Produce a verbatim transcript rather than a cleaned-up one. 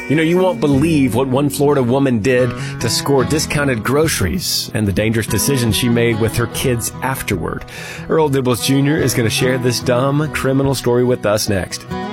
You know, you won't believe what one Florida woman did to score discounted groceries and the dangerous decision she made with her kids afterward. Earl Dibbles Junior is going to share this dumb criminal story with us next.